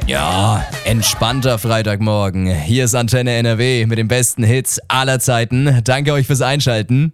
Ja, entspannter Freitagmorgen. Hier ist Antenne NRW mit den besten Hits aller Zeiten. Danke euch fürs Einschalten.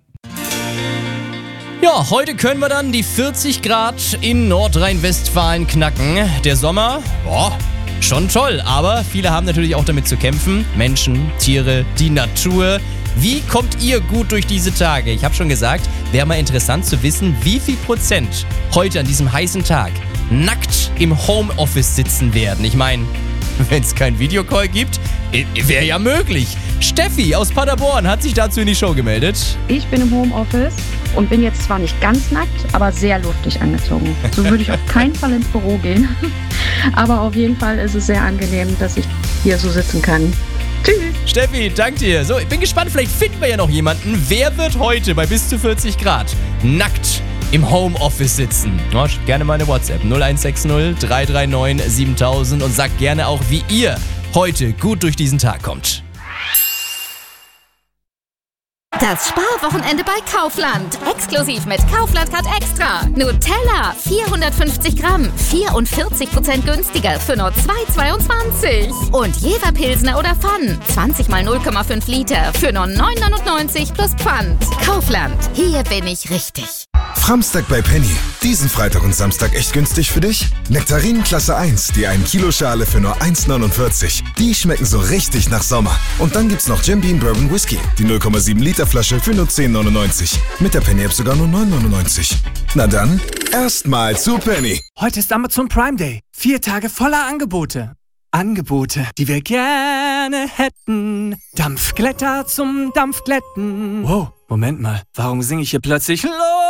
Ja, heute können wir dann die 40 Grad in Nordrhein-Westfalen knacken. Der Sommer, schon toll, aber viele haben natürlich auch damit zu kämpfen. Menschen, Tiere, die Natur. Wie kommt ihr gut durch diese Tage? Ich habe schon gesagt, wäre mal interessant zu wissen, wie viel Prozent heute an diesem heißen Tag nackt im Homeoffice sitzen werden. Ich meine, wenn es kein Videocall gibt, wäre ja möglich. Steffi aus Paderborn hat sich dazu in die Show gemeldet. Ich bin im Homeoffice und bin jetzt zwar nicht ganz nackt, aber sehr luftig angezogen. So würde ich auf keinen Fall ins Büro gehen. Aber auf jeden Fall ist es sehr angenehm, dass ich hier so sitzen kann. Tschüss. Steffi, dank dir. So, ich bin gespannt, vielleicht finden wir ja noch jemanden. Wer wird heute bei bis zu 40 Grad nackt im Homeoffice sitzen? Schickt gerne mal eine WhatsApp 0160 339 7000 und sagt gerne auch, wie ihr heute gut durch diesen Tag kommt. Das Sparwochenende bei Kaufland. Exklusiv mit Kaufland Card Extra. Nutella 450 Gramm, 44% günstiger für nur 2,22. Und Jever Pilsner oder Pfann, 20 mal 0,5 Liter für nur 9,99 plus Pfand. Kaufland, hier bin ich richtig. Framstag bei Penny. Diesen Freitag und Samstag echt günstig für dich? Nektarinen Klasse 1, die 1 Kilo Schale für nur 1,49. Die schmecken so richtig nach Sommer. Und dann gibt's noch Jim Beam Bourbon Whisky, die 0,7 Liter Flasche für nur 10,99. Mit der Penny App sogar nur 9,99. Na dann, erstmal zu Penny. Heute ist Amazon Prime Day. 4 Tage voller Angebote. Angebote, die wir gerne hätten. Dampfglätter zum Dampfglätten. Wow, Moment mal. Warum singe ich hier plötzlich los?